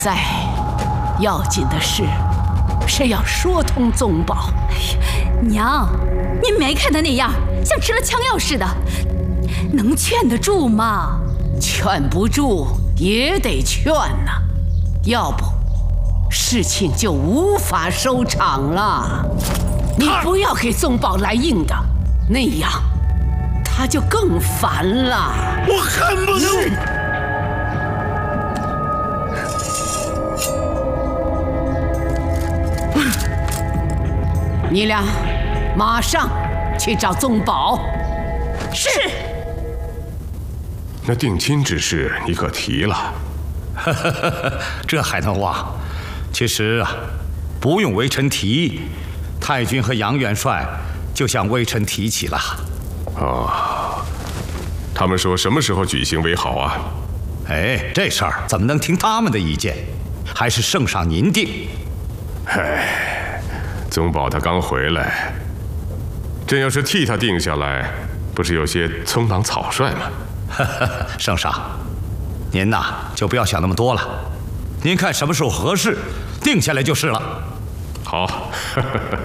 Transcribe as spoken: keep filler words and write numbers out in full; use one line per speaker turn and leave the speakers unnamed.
在要紧的是，是要说通宗保。
哎呀，娘，您没看他那样，像吃了枪药似的，能劝得住吗？
劝不住也得劝呐，要不事情就无法收场了。你不要给宗保来硬的，那样他就更烦了。
我恨不得。
你俩马上去找宗保。
是。
那定亲之事你可提了？
这还能忘？其实啊，不用微臣提，太君和杨元帅就向微臣提起了。
哦，他们说什么时候举行为好啊？
哎，这事儿怎么能听他们的意见？还是圣上您定。
唉，宗保他刚回来，朕要是替他定下来，不是有些匆忙草率吗？
圣上，您呐就不要想那么多了，您看什么时候合适，定下来就是了。
好。